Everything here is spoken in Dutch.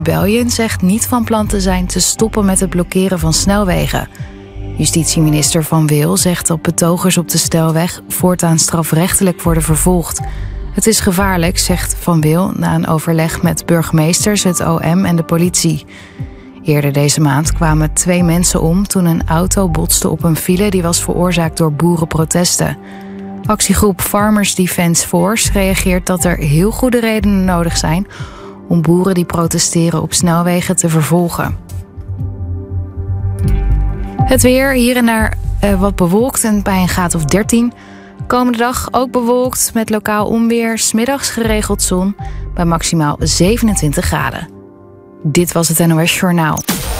België zegt niet van plan te zijn te stoppen met het blokkeren van snelwegen. Justitieminister Van Wil zegt dat betogers op de snelweg voortaan strafrechtelijk worden vervolgd. Het is gevaarlijk, zegt Van Wil na een overleg met burgemeesters, het OM en de politie. Eerder deze maand kwamen 2 mensen om toen een auto botste op een file die was veroorzaakt door boerenprotesten. Actiegroep Farmers Defence Force reageert dat er heel goede redenen nodig zijn om boeren die protesteren op snelwegen te vervolgen. Het weer, hier en daar wat bewolkt en bij een graad of 13. Komende dag ook bewolkt met lokaal onweer, 's middags geregeld zon bij maximaal 27 graden. Dit was het NOS Journaal.